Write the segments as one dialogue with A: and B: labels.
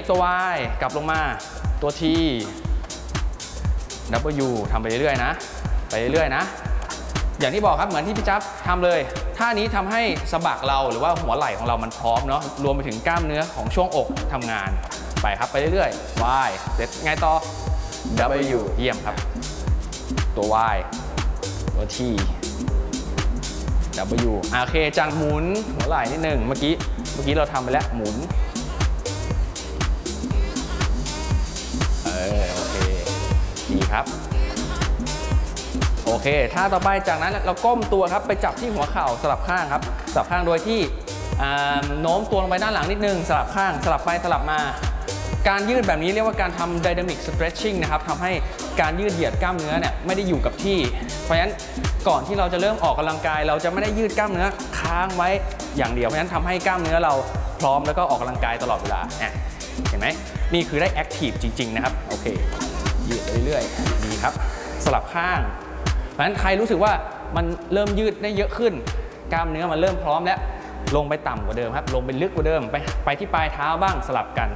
A: ตัว Y กลับลงมาตัว T W ทำไปเรื่อยๆนะไปเรื่อยๆนะอย่างที่บอกครับเหมือนที่พี่จับทำเลยท่านี้ทำให้สะบักเราหรือว่าหัวไหล่ของเรามันพร้อมเนาะรวมไปถึงกล้ามเนื้อของช่วงอกทำงานไปครับไปเรื่อยๆ Y เสร็จไงต่อ W เยี่ยมครับตัว Y ตัว T W โอเคจากหมุนหัวไหล่นิดนึงเมื่อกี้เราทำไปแล้วหมุนโอเคดีครับโอเคท่าต่อไปจากนั้นเราก้มตัวครับไปจับที่หัวเข่าสลับข้างครับสลับข้างโดยที่โน้มตัวลงไปด้านหลังนิดนึงสลับข้างสลับไปสลับมาการยืดแบบนี้เรียกว่าการทำ dynamic stretching นะครับทำให้การยืดเหยียดกล้ามเนื้อเนี่ยไม่ได้อยู่กับที่เพราะฉะนั้นก่อนที่เราจะเริ่มออกกำลังกายเราจะไม่ได้ยืดกล้ามเนื้อค้างไว้อย่างเดียวเพราะฉะนั้นทำให้กล้ามเนื้อเราพร้อมแล้วก็ออกกำลังกายตลอดเวลาเห็นไหมนี่คือได้ active จริงๆนะครับโอเคยืดไปเรื่อยๆดีครับสลับข้างเพราะฉะนั้นใครรู้สึกว่ามันเริ่มยืดได้เยอะขึ้นกล้ามเนื้อมันเริ่มพร้อมแล้วลงไปต่ำกว่าเดิมครับลงไปลึกกว่าเดิมไปที่ปลายเท้าบ้างสลับกัน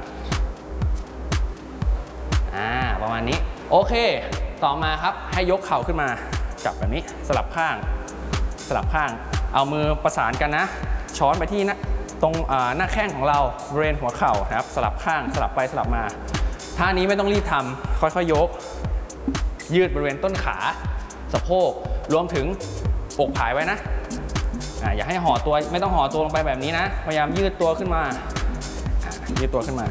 A: ประมาณนี้โอเคต่อมาครับให้ยกเข่าขึ้นมาจับแบบนี้สลับข้างเอามือประสานกันนะช้อนไปที่ตรงหน้าแข้งของเราบริเวณหัวเข่านะครับสลับข้างสลับไปสลับมาท่านี้ไม่ต้องรีบทำค่อยๆยกยืดบริเวณต้นขาสะโพกรวมถึงอกผายไว้นะอย่าให้ห่อตัวไม่ต้องห่อตัวลงไปแบบนี้นะพยายามยืดตัวขึ้นมายืดตัวขึ้นมา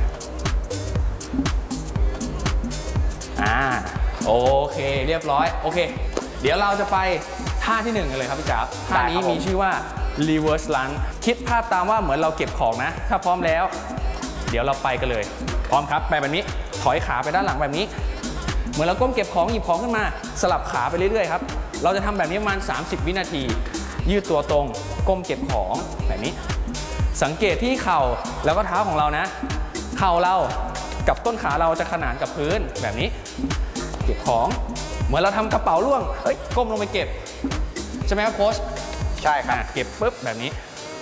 A: โอเคเรียบร้อยโอเคเดี๋ยวเราจะไปท่าที่1กันเลยครับพี่จ๋าท่านี้มีชื่อว่า reverse lunge คิดภาพตามว่าเหมือนเราเก็บของนะถ้าพร้อมแล้วเดี๋ยวเราไปกันเลยพร้อมครับไปแบบนี้ถอยขาไปด้านหลังแบบนี้เหมือนเราก้มเก็บของหยิบของขึ้นมาสลับขาไปเรื่อยๆครับเราจะทำแบบนี้ประมาณ30วินาทียืดตัวตรงก้มเก็บของแบบนี้สังเกตที่เข่าแล้วก็เท้าของเรานะเข่าเรากับต้นขาเราจะขนานกับพื้นแบบนี้เก็บของเหมือนเราทำกระเป๋าล่วงก้มลงไปเก็บใช่ไหมครับโค้ชใช่ครับเก็บปุ๊บแบบนี้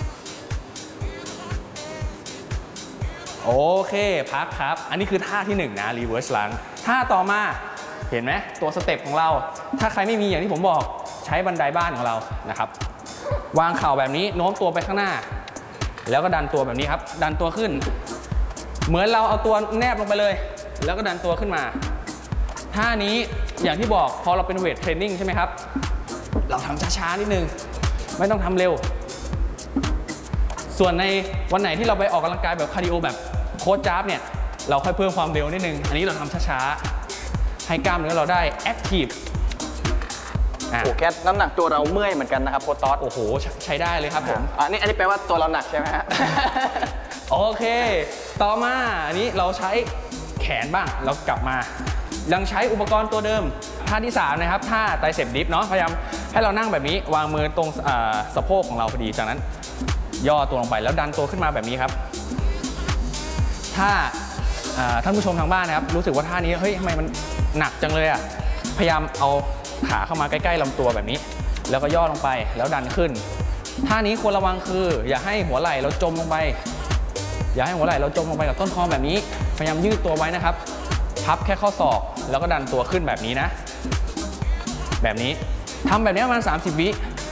A: โอเคพักครับอันนี้คือท่าที่1นะ reverse lunge ท่าต่อมาเห็นไหมตัวสเต็ปของเราถ้าใครไม่มีอย่างที่ผมบอกใช้บันไดบ้านของเรานะครับวางเข่าแบบนี้โน้มตัวไปข้างหน้าแล้วก็ดันตัวแบบนี้ครับดันตัวขึ้นเหมือนเราเอาตัวแนบลงไปเลยแล้วก็ดันตัวขึ้นมาท่านี้อย่างที่บอกพอเราเป็นเวทเทรนนิ่งใช่ไหมครับเราทำช้าๆนิดนึงไม่ต้องทำเร็วส่วนในวันไหนที่เราไปออกกำลังกายแบบคาร์ดิโอแบบโค้ชจ๊าบเนี่ยเราค่อยเพิ่มความเร็วนิดนึงอันนี้เราทำช้าๆให้กล้ามเนื้อเราได้แอคทีฟ
B: โอ้แค่น้ำหนักตัวเราเมื่อยเหมือนกันนะครับโค้ชต๊อด
A: โอ้โหใช้ได้เลยครับผม
B: อันนี้แปลว่าตัวเราหนักใช่ไหมฮะ
A: โอเคต่อมาอันนี้เราใช้แขนบ้างเรากลับมายังใช้อุปกรณ์ตัวเดิมท่าที่3นะครับท่าไตรเซปดิฟเนาะพยายามให้เรานั่งแบบนี้วางมือตรงสะโพกของเราพอดีจากนั้นย่อตัวลงไปแล้วดันตัวขึ้นมาแบบนี้ครับถ้าท่านผู้ชมทางบ้านนะครับรู้สึกว่าท่านี้เฮ้ยทำไมมันหนักจังเลยอ่ะพยายามเอาขาเข้ามาใกล้ๆลำตัวแบบนี้แล้วก็ย่อลงไปแล้วดันขึ้นท่านี้ควรระวังคืออย่าให้หัวไหล่เราจมลงไปอย่าให้หัวไหล่เราจมลงไปกับต้นคอแบบนี้พยายามยืดตัวไว้นะครับพับแค่ข้อศอกแล้วก็ดันตัวขึ้นแบบนี้นะแบบนี้ทำแบบนี้ประมาณ30วิ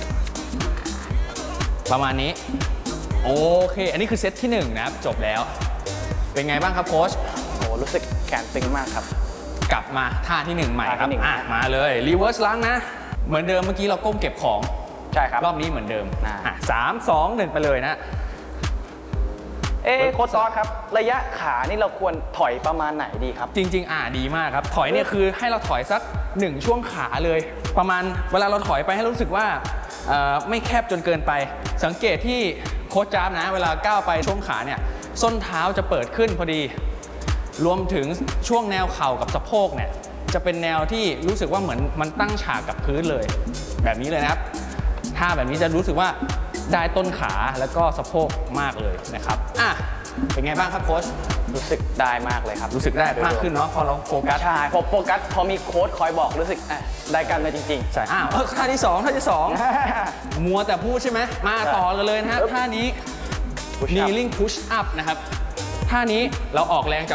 A: ประมาณนี้โอเคอันนี้คือเซตที่1นะครับจบแล้วเป็นไงบ้างครับโค้ช
B: โอ้รู้สึกแขนตึงมากครับ
A: กลับมาท่าที่1ใหม่ครับมาเลย reverse lunge นะเหมือนเดิมเมื่อกี้เราก้มเก็บของ
B: ใช่ครับ
A: รอบนี้เหมือนเดิม3 2 1ไปเลยนะ
B: โค้ชต๊อดครับระยะขานี่เราควรถอยประมาณไหนดีครับ
A: จริงๆดีมากครับถอยเนี่ยคือให้เราถอยสัก1ช่วงขาเลยประมาณเวลาเราถอยไปให้รู้สึกว่าไม่แคบจนเกินไปสังเกตที่โค้ชจ๊าบนะเวลาก้าวไปช่วงขาเนี่ยส้นเท้าจะเปิดขึ้นพอดีรวมถึงช่วงแนวเข่ากับสะโพกเนี่ยจะเป็นแนวที่รู้สึกว่าเหมือนมันตั้งฉากกับพื้นเลยแบบนี้เลยนะครับท่าแบบนี้จะรู้สึกว่าได้ต้นขาแล้วก็สะโพกมากเลยนะครับเป็นไงบ้างครับโค้ช
B: รู้สึกได้มากเลยครับ
A: รู้สึกได้มากขึ้นเนาะพอเราโฟกัส
B: ใช่พอโฟกัสพอมีโค้ชคอยบอกรู้สึกได้กันเลยจริง
A: ๆใช่ท่าที่2มัวแต่พูดใช่ไหมมาต่อกันเลยนะฮะท่านี้ kneeling push up นะครับท่านี้เราออกแรงจาก